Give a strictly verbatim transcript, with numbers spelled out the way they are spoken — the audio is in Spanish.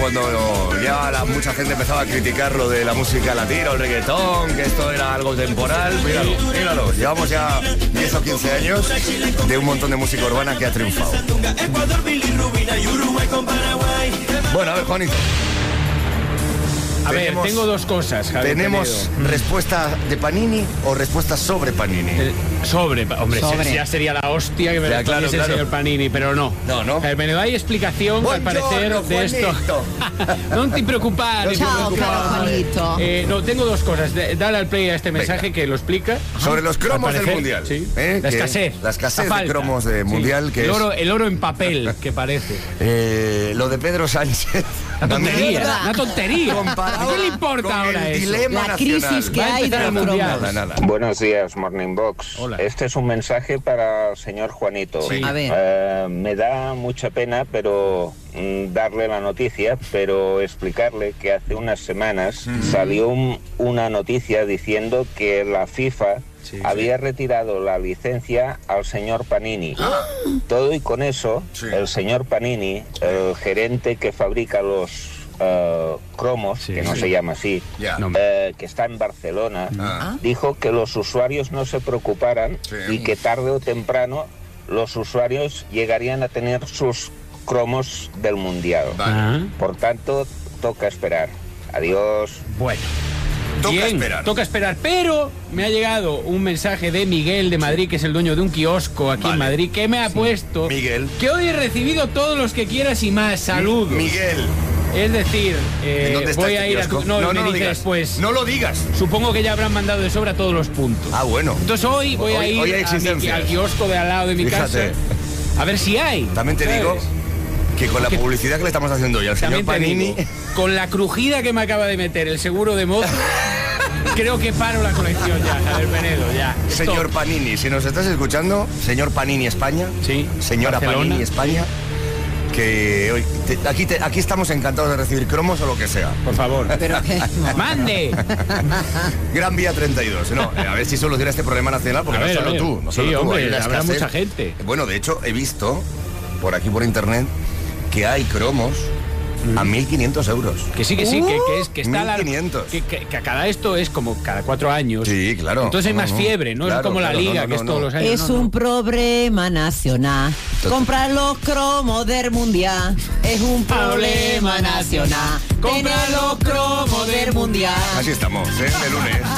cuando ya la, mucha gente empezaba a criticar lo de la música latina, el reggaetón, que esto era algo temporal. Míralo, míralo. Llevamos ya diez o quince años de un montón de música urbana que ha triunfado. Bueno, a ver, Juanito. A tenemos, ver, tengo dos cosas, Javier ¿Tenemos Penedo. respuesta de Panini o respuesta sobre Panini? El sobre, hombre, Sobre. ya sería la hostia que me Ya, lo claro, respondiese claro. el señor Panini, pero no. No, no. Javier Penedo, hay explicación, Buongiorno, al parecer, de esto. Juanito. No te preocupes, no te Chao, preocupes. caro Juanito. Eh, no, tengo dos cosas. De- Dale al play a este mensaje Venga. que lo explica. Sobre los cromos Al del parecer, Mundial. Sí. ¿eh? La Que- escasez. La escasez La de falta. cromos de Sí. Mundial, que el es... oro, el oro en papel, que parece. Eh, lo de Pedro Sánchez. Una tontería, Mierda. una tontería. Comparado ¿A qué le importa con ahora el eso? dilema La nacional. crisis que Va a hay empezar de el los Mundial. cromos. Nada, nada. Buenos días, Morning Box. Hola. Este es un mensaje para el señor Juanito. Sí. A ver. Eh, me da mucha pena pero mm, darle la noticia, pero explicarle que hace unas semanas salió un- una noticia diciendo que la FIFA Sí, había retirado la licencia al señor Panini. Todo y con eso, Sí. el señor Panini, el gerente que fabrica los eh, cromos, Sí, que no sí. se llama así, Ya. No, eh, que está en Barcelona, Ah. dijo que los usuarios no se preocuparan Sí. y que tarde o temprano los usuarios llegarían a tener sus cromos del Mundial. Vale. Ah, Por tanto, toca esperar. Adiós. bueno. Toca Bien, esperar. Toca esperar, pero me ha llegado un mensaje de Miguel de Madrid, que es el dueño de un kiosco aquí Vale. en Madrid, que me ha puesto Miguel. que hoy he recibido todos los que quieras y más. Saludos. Miguel. Es decir, eh, ¿En dónde está voy este a ir a kiosco? tu... No, no, me no lo dice digas. después. No lo digas. Supongo que ya habrán mandado de sobra todos los puntos. Ah, bueno. Entonces hoy voy a Hoy- ir hoy hay a mi- existencias. al kiosco de al lado de mi Fíjate. casa. A ver si hay. También te ¿sabes? digo que con la Porque- publicidad que le estamos haciendo hoy al señor También te Panini... digo, con la crujida que me acaba de meter el seguro de moto, creo que paro la colección ya, Javier Penedo, ya. Stop. Señor Panini, si nos estás escuchando, señor Panini España, Sí, señora Barcelona. Panini España, que hoy te- aquí, te- aquí estamos encantados de recibir cromos o lo que sea. Por favor. Pero que... ¡Mande! Gran Vía treinta y dos. No, eh, a ver si soluciona este problema nacional, porque A no ver, a solo ver. tú, no Sí, solo tú. hombre, hay una habrá escasez. mucha gente. Bueno, de hecho, he visto por aquí por internet que hay cromos a mil quinientos euros. Que sí, que sí, que, que es que está la- mil quinientos. que, que, que a cada esto es como cada cuatro años. Sí, claro. Entonces hay No, más no. fiebre, no Claro, es como la claro, liga, no, no, que es no, todos no. los años. Es no, no. un problema nacional. Comprar los cromos del Mundial es un problema nacional. Comprar los cromos del Mundial. Así estamos, ¿eh? De lunes.